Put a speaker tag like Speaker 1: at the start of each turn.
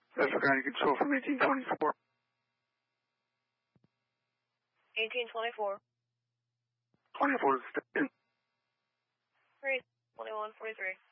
Speaker 1: Vestal County Control from 1824.
Speaker 2: 1824.
Speaker 1: 24 is station.
Speaker 2: 3, 21, 43.